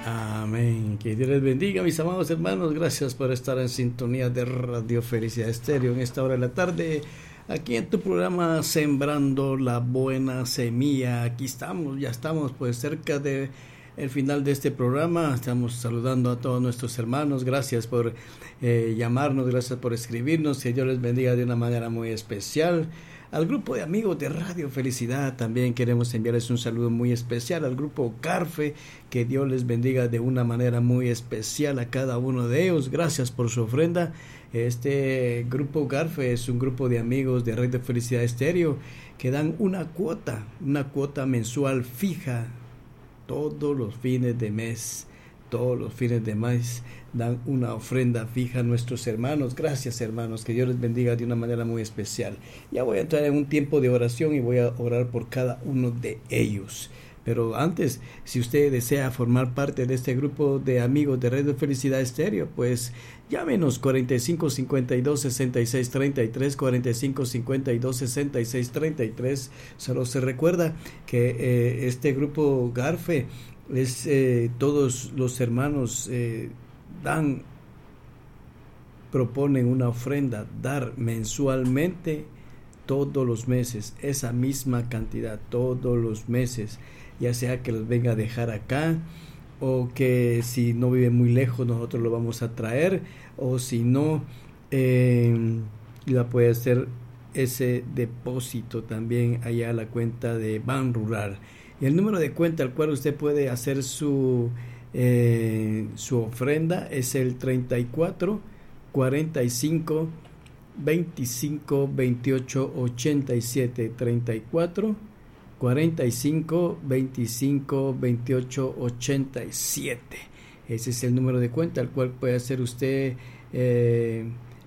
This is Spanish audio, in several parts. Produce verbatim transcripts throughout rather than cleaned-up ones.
Amén. Que Dios les bendiga, mis amados hermanos. Gracias por estar en sintonía de Radio Felicidad Estéreo en esta hora de la tarde. Aquí en tu programa Sembrando la Buena Semilla. Aquí estamos, ya estamos pues cerca de el final de este programa. Estamos saludando a todos nuestros hermanos. Gracias por eh, llamarnos, gracias por escribirnos. Que Dios les bendiga de una manera muy especial. Al grupo de amigos de Radio Felicidad también queremos enviarles un saludo muy especial. Al grupo Garfe, que Dios les bendiga de una manera muy especial a cada uno de ellos. Gracias por su ofrenda. Este grupo Garfe es un grupo de amigos de Radio Felicidad Estéreo que dan una cuota, una cuota mensual fija todos los fines de mes. Todos los fines de mes dan una ofrenda fija a nuestros hermanos. Gracias, hermanos, que Dios les bendiga de una manera muy especial. Ya voy a entrar en un tiempo de oración y voy a orar por cada uno de ellos. Pero antes, si usted desea formar parte de este grupo de amigos de Radio Felicidad Estéreo, pues llámenos cuarenta y cinco cincuenta y dos sesenta y seis treinta y tres, cuarenta y cinco cincuenta y dos sesenta y seis treinta y tres. Solo se recuerda que eh, este grupo Garfe es eh, todos los hermanos eh, dan, proponen una ofrenda, dar mensualmente todos los meses, esa misma cantidad todos los meses, ya sea que los venga a dejar acá, o que si no vive muy lejos nosotros lo vamos a traer, o si no, eh, la puede hacer ese depósito también allá a la cuenta de Ban Rural. Y el número de cuenta al cual usted puede hacer su eh, su ofrenda es el treinta y cuatro cuarenta y cinco veinticinco veintiocho ochenta y siete, treinta y cuatro cuarenta y cinco veinticinco veintiocho ochenta y siete. Ese es el número de cuenta al cual puede hacer usted eh,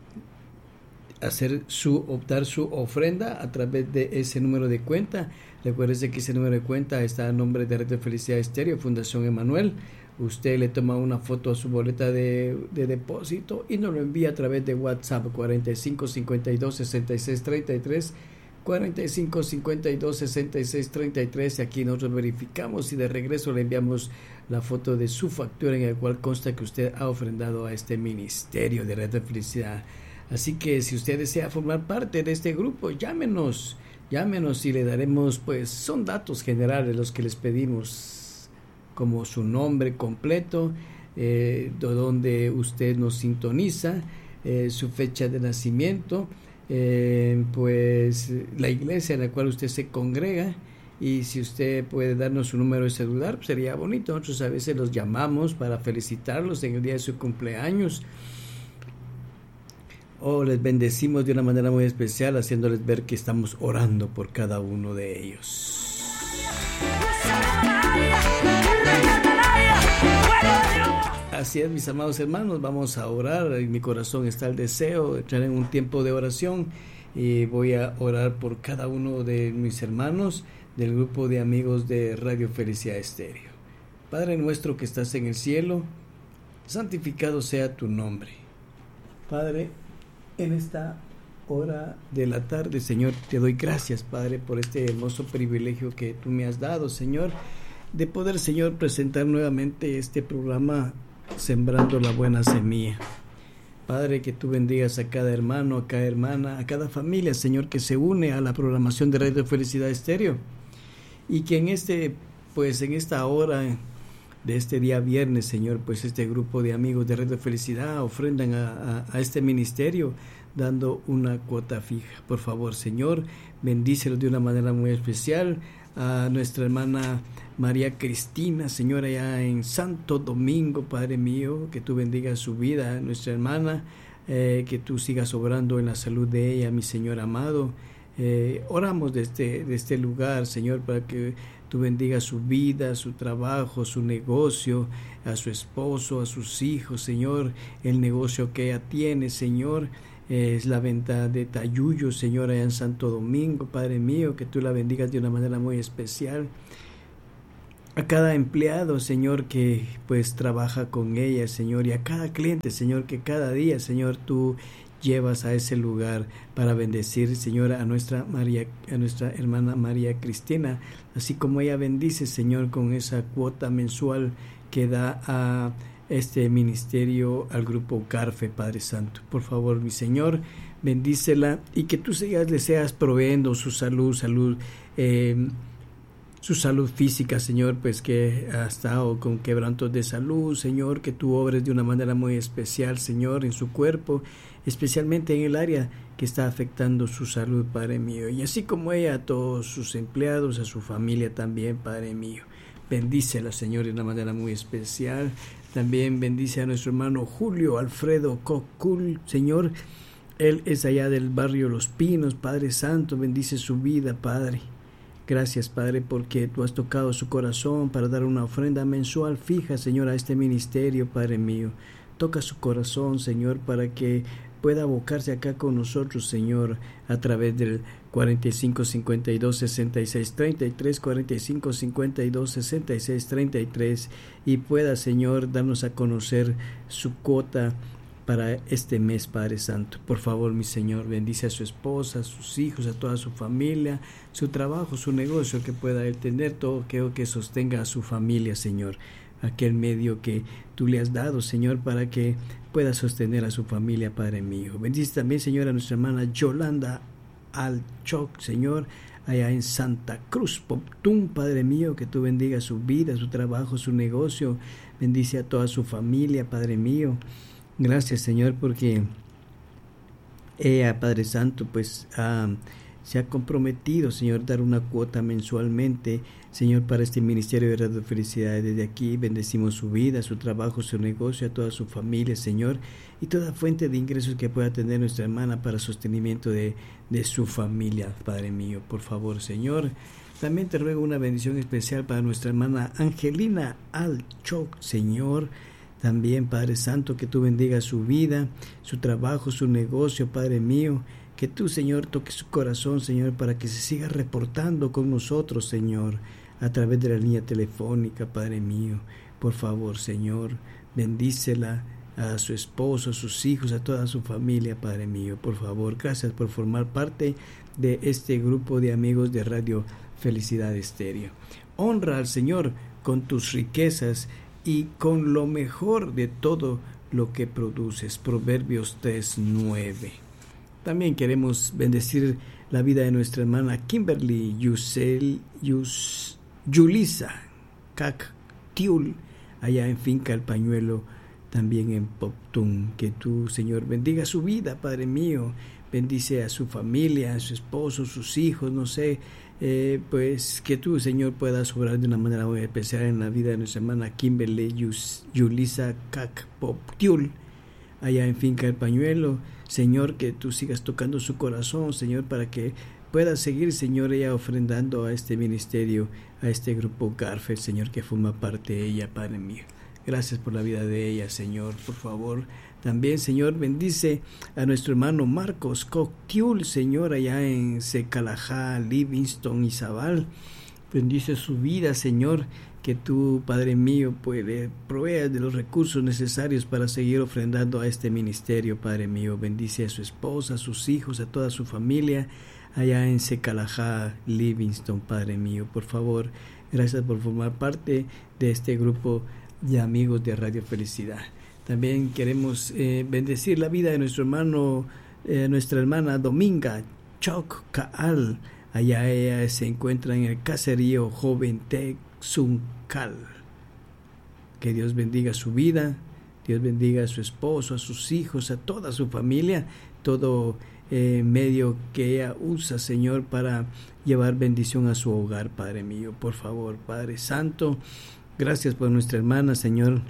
hacer su optar su ofrenda a través de ese número de cuenta. Recuerde que ese número de cuenta está a nombre de Radio Felicidad Estéreo, Fundación Emanuel. Usted le toma una foto a su boleta de, de depósito y nos lo envía a través de WhatsApp cuarenta y cinco cincuenta y dos sesenta y seis treinta y tres, cuarenta y cinco cincuenta y dos sesenta y seis treinta y tres. Y aquí nosotros verificamos y de regreso le enviamos la foto de su factura en la cual consta que usted ha ofrendado a este ministerio de Radio Felicidad. Así que si usted desea formar parte de este grupo, llámenos, llámenos y le daremos, pues son datos generales los que les pedimos, como su nombre completo, eh, de donde usted nos sintoniza, eh, su fecha de nacimiento, eh, pues la iglesia en la cual usted se congrega, y si usted puede darnos su número de celular, pues sería bonito. Nosotros a veces los llamamos para felicitarlos en el día de su cumpleaños, o les bendecimos de una manera muy especial, haciéndoles ver que estamos orando por cada uno de ellos. Así es, mis amados hermanos, vamos a orar. En mi corazón está el deseo de entrar en un tiempo de oración y voy a orar por cada uno de mis hermanos del grupo de amigos de Radio Felicidad Estéreo. Padre nuestro que estás en el cielo, santificado sea tu nombre. Padre, en esta hora de la tarde, Señor, te doy gracias, Padre, por este hermoso privilegio que tú me has dado, Señor, de poder, Señor, presentar nuevamente este programa Sembrando la Buena Semilla. Padre, que tú bendigas a cada hermano, a cada hermana, a cada familia, Señor, que se une a la programación de Radio Felicidad Estéreo, y que en este, pues en esta hora de este día viernes, Señor, pues este grupo de amigos de Radio Felicidad ofrendan a, a, a este ministerio dando una cuota fija. Por favor, Señor, bendícelo de una manera muy especial a nuestra hermana María Cristina, Señor, allá en Santo Domingo, Padre mío, que tú bendigas su vida, nuestra hermana, eh, que tú sigas obrando en la salud de ella, mi Señor amado. Eh, oramos de este, de este lugar, Señor, para que tú bendigas su vida, su trabajo, su negocio, a su esposo, a sus hijos, Señor, el negocio que ella tiene, Señor, eh, es la venta de tayuyo, Señor, allá en Santo Domingo, Padre mío, que tú la bendigas de una manera muy especial. A cada empleado, Señor, que pues trabaja con ella, Señor, y a cada cliente, Señor, que cada día, Señor, tú llevas a ese lugar para bendecir, Señor, a nuestra María, a nuestra hermana María Cristina, así como ella bendice, Señor, con esa cuota mensual que da a este ministerio, al grupo Garfe, Padre Santo. Por favor, mi Señor, bendícela y que tú seas, le seas proveyendo su salud, salud, eh, su salud física, Señor, pues que ha estado con quebrantos de salud, Señor, que tú obres de una manera muy especial, Señor, en su cuerpo, especialmente en el área que está afectando su salud, Padre mío, y así como ella, a todos sus empleados, a su familia también, Padre mío. Bendícela, Señor, de una manera muy especial. También bendice a nuestro hermano Julio Alfredo Cocul, Señor. Él es allá del barrio Los Pinos, Padre Santo, bendice su vida, Padre. Gracias, Padre, porque tú has tocado su corazón para dar una ofrenda mensual fija, Señor, a este ministerio, Padre mío. Toca su corazón, Señor, para que pueda abocarse acá con nosotros, Señor, a través del cuarenta y cinco cincuenta y dos sesenta y seis treinta y tres, cuarenta y cinco cincuenta y dos sesenta y seis treinta y tres, y pueda, Señor, darnos a conocer su cuota para este mes, Padre Santo. Por favor, mi Señor, bendice a su esposa, a sus hijos, a toda su familia, su trabajo, su negocio, que pueda él tener todo aquello que sostenga a su familia, Señor. Aquel medio que tú le has dado, Señor, para que pueda sostener a su familia, Padre mío. Bendice también, Señor, a nuestra hermana Yolanda Alchoc, Señor, allá en Santa Cruz, Poptún, Padre mío, que tú bendiga su vida, su trabajo, su negocio. Bendice a toda su familia, Padre mío. Gracias, Señor, porque ella, Padre Santo, pues uh, se ha comprometido, Señor, dar una cuota mensualmente, Señor, para este ministerio de Radio Felicidad. Desde aquí bendecimos su vida, su trabajo, su negocio, a toda su familia, Señor, y toda fuente de ingresos que pueda tener nuestra hermana para sostenimiento de, de su familia, Padre mío. Por favor, Señor, también te ruego una bendición especial para nuestra hermana Angelina Alchoc, Señor. También, Padre Santo, que tú bendiga su vida, su trabajo, su negocio, Padre mío. Que tú, Señor, toques su corazón, Señor, para que se siga reportando con nosotros, Señor, a través de la línea telefónica, Padre mío. Por favor, Señor, bendícela a su esposo, a sus hijos, a toda su familia, Padre mío. Por favor, gracias por formar parte de este grupo de amigos de Radio Felicidad Estéreo. Honra al Señor con tus riquezas y con lo mejor de todo lo que produces. Proverbios tres nueve. También queremos bendecir la vida de nuestra hermana Kimberly Yusel, Yus, Yulisa Cactiul, allá en Finca El Pañuelo, también en Poptún. Que tú, Señor, bendiga su vida, Padre mío. Bendice a su familia, a su esposo, sus hijos, no sé, eh, pues que tú, Señor, puedas obrar de una manera muy especial en la vida de nuestra hermana Kimberly Yus, Yulisa Cactiul, allá en Finca El Pañuelo. Señor, que tú sigas tocando su corazón, Señor, para que pueda seguir, Señor, ella ofrendando a este ministerio, a este grupo Garfe, Señor, que forma parte de ella, Padre mío. Gracias por la vida de ella, Señor. Por favor, también, Señor, bendice a nuestro hermano Marcos Coctiul, Señor, allá en Secalajá, Livingston y Zabal. Bendice su vida, Señor, que tú, Padre mío, pues, proveas de los recursos necesarios para seguir ofrendando a este ministerio, Padre mío. Bendice a su esposa, a sus hijos, a toda su familia, allá en Secalajá, Livingston, Padre mío. Por favor, gracias por formar parte de este grupo de amigos de Radio Felicidad. También queremos eh, bendecir la vida de nuestro hermano, eh, nuestra hermana Dominga Choc Caal. Allá ella se encuentra en el caserío Joven Texuncal. Que Dios bendiga su vida, Dios bendiga a su esposo, a sus hijos, a toda su familia, todo eh, medio que ella usa, Señor, para llevar bendición a su hogar, Padre mío. Por favor, Padre Santo, gracias por nuestra hermana, Señor,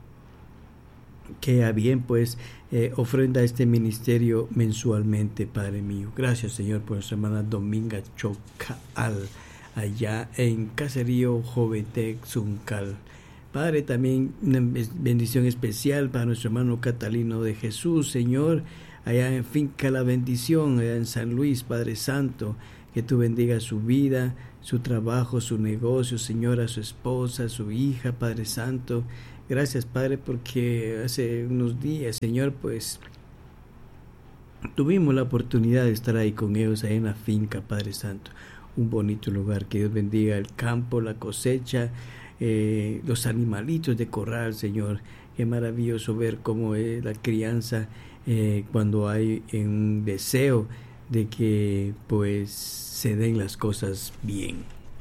que a bien pues eh, ofrenda este ministerio mensualmente, Padre mío. Gracias, Señor, por nuestra hermana Dominga Chocal, allá en Caserío Jovetexuncal. Padre, también una bendición especial para nuestro hermano Catalino de Jesús, Señor, allá en Finca La Bendición, allá en San Luis, Padre Santo. Que tú bendiga su vida, su trabajo, su negocio, Señor, a su esposa, a su hija, Padre Santo. Gracias, Padre, porque hace unos días, Señor, pues tuvimos la oportunidad de estar ahí con ellos, ahí en la finca, Padre Santo. Un bonito lugar. Que Dios bendiga el campo, la cosecha, eh, los animalitos de corral, Señor. Qué maravilloso ver cómo es la crianza eh, cuando hay un deseo de que pues se den las cosas bien.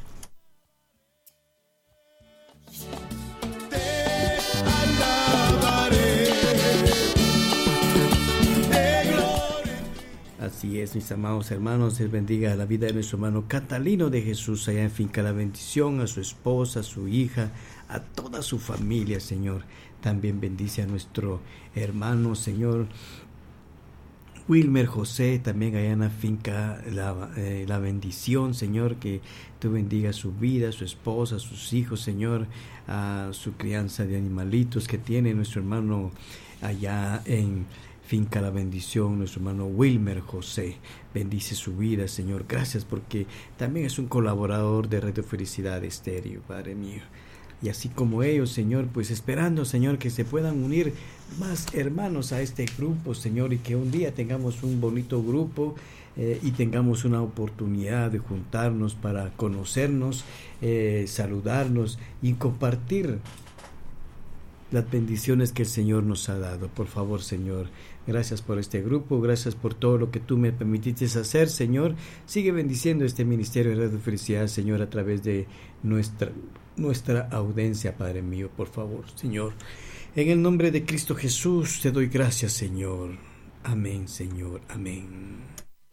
Así es, mis amados hermanos, Dios bendiga la vida de nuestro hermano Catalino de Jesús allá en Finca La Bendición, a su esposa, a su hija, a toda su familia, Señor. También bendice a nuestro hermano, Señor, Wilmer José, también allá en la Finca La, eh, La Bendición, Señor, que tú bendiga su vida, su esposa, sus hijos, Señor, a su crianza de animalitos que tiene nuestro hermano allá en Finca La Bendición, nuestro hermano Wilmer José. Bendice su vida, Señor. Gracias porque también es un colaborador de Radio Felicidad Estéreo, Padre mío. Y así como ellos, Señor, pues esperando, Señor, que se puedan unir más hermanos a este grupo, Señor, y que un día tengamos un bonito grupo eh, y tengamos una oportunidad de juntarnos para conocernos, eh, saludarnos y compartir las bendiciones que el Señor nos ha dado. Por favor, Señor, gracias por este grupo, gracias por todo lo que tú me permitiste hacer, Señor. Sigue bendiciendo este ministerio de Radio Felicidad, Señor, a través de nuestra, nuestra audiencia, Padre mío, por favor, Señor. En el nombre de Cristo Jesús te doy gracias, Señor. Amén, Señor, amén.